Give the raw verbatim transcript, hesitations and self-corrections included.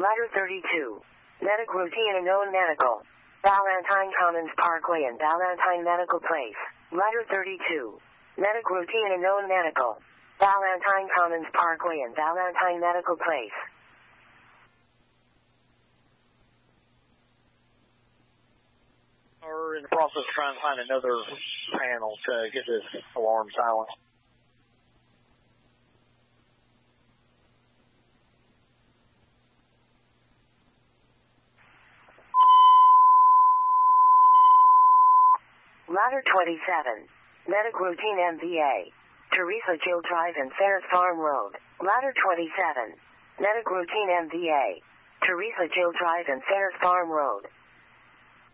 Ladder thirty-two. Medic routine and known medical. Valentine Commons Parkway and Valentine Medical Place. Ladder thirty-two. Medic routine and known medical. Valentine Commons Parkway and Valentine Medical Place. We're in the process of trying to find another panel to get this alarm silent. Ladder twenty-seven. Medic routine M V A. Teresa Jill Drive and Ferris Farm Road. Ladder twenty-seven. Medic routine M V A. Teresa Jill Drive and Ferris Farm Road.